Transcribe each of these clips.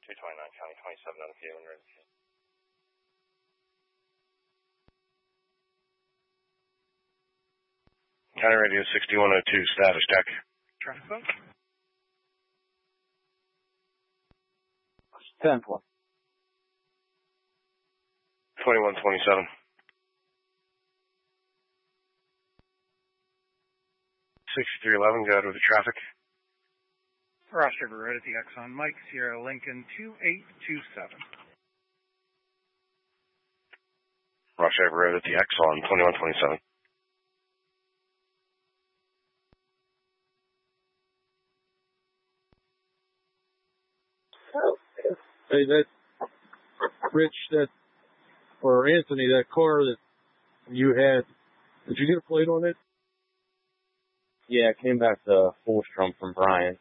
229 County 27 on the field and ready. County Radio 6102, status check. Traffic phone. 10-4. 2127. 6311, go ahead with the traffic. Ross River Road at the Exxon. Mike, Sierra Lincoln 2827. Ross River Road at the Exxon, 2127. Hey, that Rich, or Anthony, that car that you had, did you get a plate on it? Yeah, it came back to Fulstrom from Brian.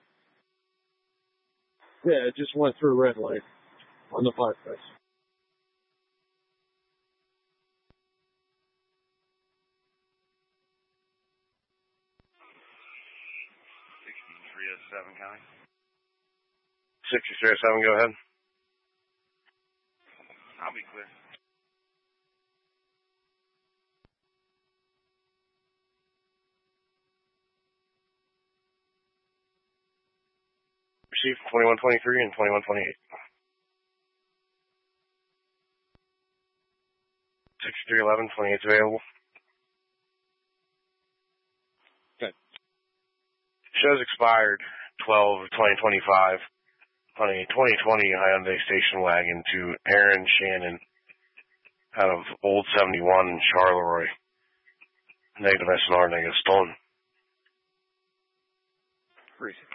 Yeah, it just went through red light on the fireplace. County. 6307, go ahead. I'll be clear. Received 2123 and 2128. 6311, 28's available. Okay. Shows expired 12 of 2025 on a 2020 Hyundai station wagon to Aaron Shannon out of Old 71 in Charleroi. Negative SNR, negative stolen. Receive.